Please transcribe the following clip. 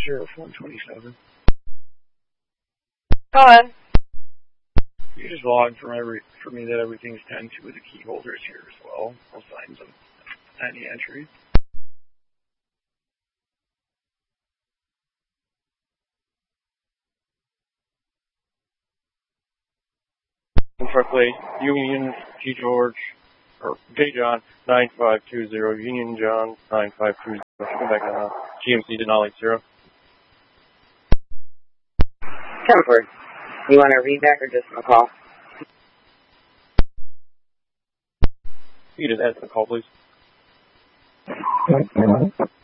Sheriff 127. Go ahead. You just log for me that everything's 10-2 with the key holders here as well. I'll sign some any entries. Correctly, Union G. George, or J. John 9520, Union John 9520. Come back now. GMC Denali 0. 10-4. You want a readback or just a call? You just answer the call, please.